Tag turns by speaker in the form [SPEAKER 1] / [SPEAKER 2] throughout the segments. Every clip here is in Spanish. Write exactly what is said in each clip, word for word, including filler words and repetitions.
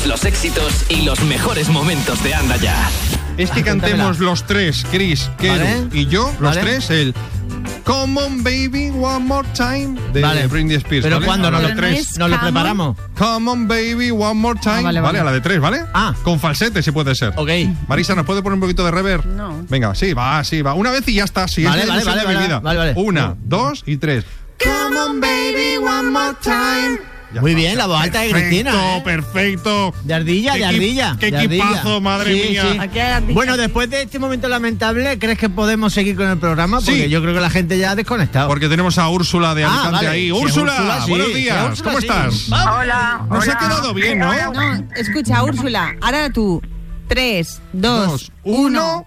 [SPEAKER 1] todos los éxitos y los mejores momentos de Anda Ya.
[SPEAKER 2] Es que cantemos los tres, Chris, Keru ¿Vale? y yo, los ¿Vale? tres, el Come on baby, one more time de vale. Britney Spears.
[SPEAKER 3] Pero
[SPEAKER 2] ¿vale?
[SPEAKER 3] cuando nos, lo, tres. nos lo preparamos.
[SPEAKER 2] Come on baby, one more time. Ah, vale, vale. vale, a la de tres, ¿vale?
[SPEAKER 3] Ah.
[SPEAKER 2] Con falsete si puede ser.
[SPEAKER 3] Ok.
[SPEAKER 2] Marisa, ¿nos puede poner un poquito de reverb?
[SPEAKER 4] No.
[SPEAKER 2] Venga, sí, va, sí, va. Una vez y ya está. Sí,
[SPEAKER 3] vale, vale, vale,
[SPEAKER 2] vale,
[SPEAKER 3] vale, vale, vale.
[SPEAKER 2] Una, no. dos y tres. Come on baby, one more time.
[SPEAKER 3] Ya Muy bien, la voz alta de Cristina.
[SPEAKER 2] Perfecto, ¿eh? perfecto.
[SPEAKER 3] De ardilla, de ardilla.
[SPEAKER 2] Qué
[SPEAKER 3] de
[SPEAKER 2] equipazo, madre
[SPEAKER 3] sí,
[SPEAKER 2] mía.
[SPEAKER 3] Sí. Bueno, después de este momento lamentable, ¿crees que podemos seguir con el programa? Porque sí. yo creo que la gente ya ha desconectado.
[SPEAKER 2] Porque tenemos a Úrsula de Alicante ah, vale. ahí. Sí, Úrsula, Úrsula sí. buenos días. Sí, Úrsula, ¿Cómo sí. estás?
[SPEAKER 5] Hola.
[SPEAKER 2] Nos
[SPEAKER 5] hola.
[SPEAKER 2] ha quedado bien, ¿no?
[SPEAKER 4] No, escucha, Úrsula, ahora tú. Tres, dos, dos uno.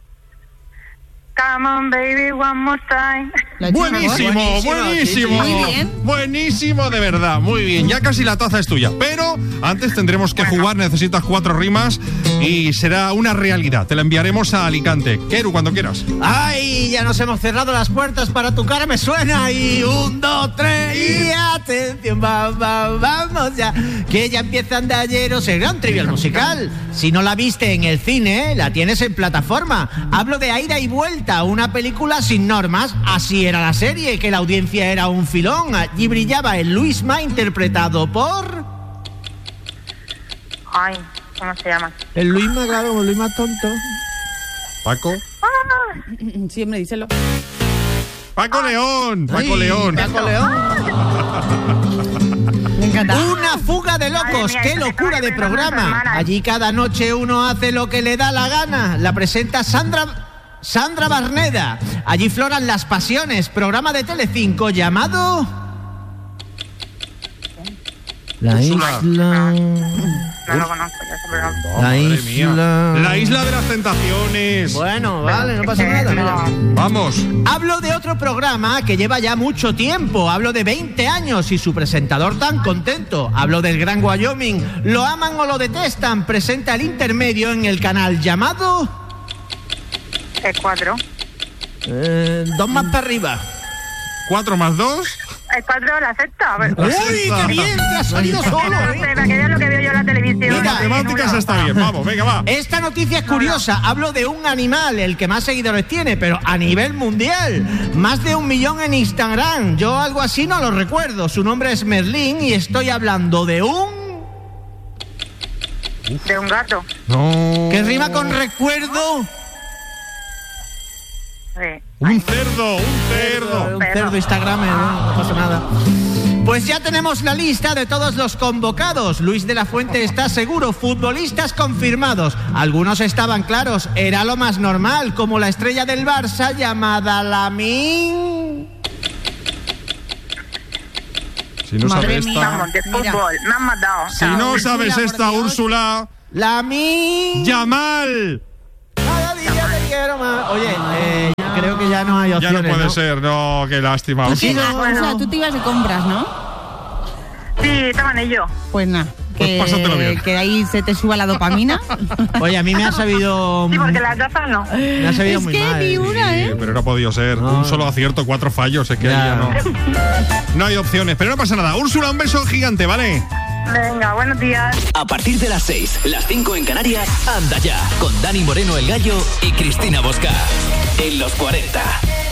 [SPEAKER 5] Come on, baby, one more time.
[SPEAKER 2] Buenísimo, buenísimo.
[SPEAKER 4] Muy bien.
[SPEAKER 2] Buenísimo, de verdad. Muy bien. Ya casi la taza es tuya. Pero antes tendremos que bueno. jugar. Necesitas cuatro rimas y será una realidad. Te la enviaremos a Alicante. Keru, cuando quieras.
[SPEAKER 3] ¡Ay! Ya nos hemos cerrado las puertas para tu cara, me suena. Y un, dos, tres. Y atención, va, va, vamos ya. Que ya empieza Andalleros, el gran trivial musical. Si no la viste en el cine, la tienes en plataforma. Hablo de Aira y Vuelta, una película sin normas. Así era la serie, que la audiencia era un filón. Allí brillaba el Luisma, interpretado por...
[SPEAKER 5] Ay, ¿cómo se llama?
[SPEAKER 3] El Luisma, claro, como el Luisma tonto.
[SPEAKER 2] Paco.
[SPEAKER 5] Ah.
[SPEAKER 4] Sí, hombre, díselo.
[SPEAKER 2] Paco León, Paco Ay, León.
[SPEAKER 3] Paco León.
[SPEAKER 4] Me encanta.
[SPEAKER 3] Una fuga de locos, mía, qué locura de programa. Allí cada noche uno hace lo que le da la gana. La presenta Sandra... Sandra Barneda. Allí floran las pasiones. Programa de Telecinco llamado... La isla...
[SPEAKER 5] No lo conozco, ya se programa.
[SPEAKER 2] No, la isla... La isla de las tentaciones.
[SPEAKER 3] Bueno, vale, no pasa nada. Mira.
[SPEAKER 2] Vamos.
[SPEAKER 3] Hablo de otro programa que lleva ya mucho tiempo. Hablo de veinte años y su presentador tan contento. Hablo del Gran Wyoming. Lo aman o lo detestan. Presenta el intermedio en el canal llamado...
[SPEAKER 5] El cuatro.
[SPEAKER 3] Eh, dos más para arriba.
[SPEAKER 2] ¿Cuatro más dos?
[SPEAKER 5] El cuatro la sexta.
[SPEAKER 3] ¡Uy, qué bien! Te has salido solo,
[SPEAKER 5] ¿eh? Para que veas lo que veo yo en la televisión.
[SPEAKER 2] Mira, matemáticas está bien. Vamos, venga, va.
[SPEAKER 3] Esta noticia es curiosa. Hablo de un animal, el que más seguidores tiene, pero a nivel mundial. Más de un millón en Instagram. Yo algo así no lo recuerdo. Su nombre es Merlín y estoy hablando de un...
[SPEAKER 5] Uf. De un gato.
[SPEAKER 2] No.
[SPEAKER 3] ¿Qué rima con recuerdo?
[SPEAKER 5] Sí.
[SPEAKER 2] Un cerdo, un cerdo.
[SPEAKER 3] Un cerdo Instagram, no, no pasa nada. Pues ya tenemos la lista de todos los convocados. Luis de la Fuente está seguro, futbolistas confirmados. Algunos estaban claros, era lo más normal, como la estrella del Barça llamada Lamine.
[SPEAKER 2] Si no
[SPEAKER 5] Madre
[SPEAKER 2] sabes
[SPEAKER 5] mía,
[SPEAKER 2] esta...
[SPEAKER 5] vamos, de fútbol, me han matado.
[SPEAKER 2] Si no sabes esta, Úrsula...
[SPEAKER 3] Lamine
[SPEAKER 2] Yamal.
[SPEAKER 3] Cada día te quiero más. Oye, eh, creo que ya no hay opciones.
[SPEAKER 2] Ya no puede
[SPEAKER 3] ¿no?
[SPEAKER 2] ser, no, qué lástima.
[SPEAKER 4] Tú, sí, no, bueno. O sea, tú te ibas de compras, ¿no?
[SPEAKER 5] Sí, estaban ellos.
[SPEAKER 4] Pues nada.
[SPEAKER 2] Pues
[SPEAKER 4] que,
[SPEAKER 2] pásatelo bien.
[SPEAKER 4] Que ahí se te suba la dopamina.
[SPEAKER 3] Oye, a mí me ha sabido...
[SPEAKER 5] Sí, porque las gafas no.
[SPEAKER 3] Me ha sabido
[SPEAKER 4] es
[SPEAKER 3] muy
[SPEAKER 4] que
[SPEAKER 3] mal.
[SPEAKER 4] ni una,
[SPEAKER 2] sí,
[SPEAKER 4] ¿eh?
[SPEAKER 2] pero no ha podido ser.
[SPEAKER 3] No.
[SPEAKER 2] Un solo acierto, cuatro fallos. Es que
[SPEAKER 3] ya.
[SPEAKER 2] ahí ya no... No hay opciones, pero no pasa nada. Úrsula, un beso gigante, ¿vale?
[SPEAKER 5] Venga, buenos días.
[SPEAKER 1] A partir de las seis, las cinco en Canarias, Anda Ya, con Dani Moreno el Gallo y Cristina Bosca. En los cuarenta.